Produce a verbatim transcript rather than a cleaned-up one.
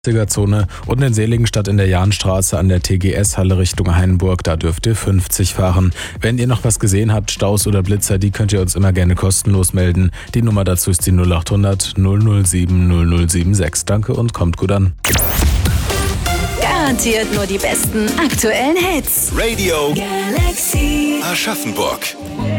Zone und in Seligenstadt in der Jahnstraße an der T G S-Halle Richtung Hainburg, da dürft ihr fünfzig fahren. Wenn ihr noch was gesehen habt, Staus oder Blitzer, die könnt ihr uns immer gerne kostenlos melden. Die Nummer dazu ist die null acht hundert null null sieben null null sieben sechs. Danke und kommt gut an. Garantiert nur die besten aktuellen Hits. Radio Galaxy Aschaffenburg.